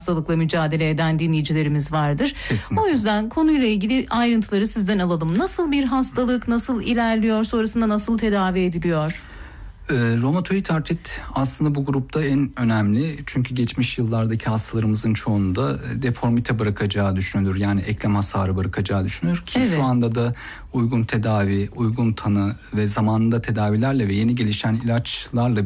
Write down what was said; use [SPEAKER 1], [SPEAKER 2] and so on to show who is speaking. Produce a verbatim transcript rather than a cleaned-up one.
[SPEAKER 1] hastalıkla mücadele eden dinleyicilerimiz vardır.
[SPEAKER 2] Kesinlikle.
[SPEAKER 1] O yüzden konuyla ilgili ayrıntıları sizden alalım. Nasıl bir hastalık, nasıl ilerliyor, sonrasında nasıl tedavi ediliyor?
[SPEAKER 2] E, romatoid artrit aslında bu grupta en önemli. Çünkü geçmiş yıllardaki hastalarımızın çoğunda deformite bırakacağı düşünülür. Yani eklem hasarı bırakacağı düşünülür ki
[SPEAKER 1] Evet.
[SPEAKER 2] şu anda da uygun tedavi, uygun tanı ve zamanında tedavilerle ve yeni gelişen ilaçlarla